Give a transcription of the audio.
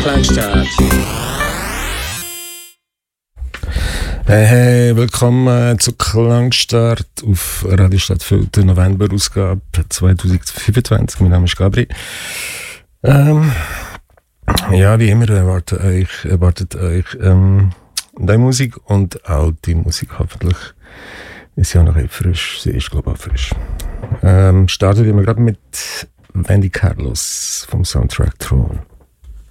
Klangstart. Hey, willkommen zu Klangstart auf Radio Stadtfilter, November-Ausgabe 2025. Mein Name ist Gabri. Ja, wie immer erwartet euch neue Musik und alte Musik hoffentlich. Ist ja noch frisch, sie ist glaube ich auch frisch. Starten wir gerade mit Wendy Carlos vom Soundtrack Thron.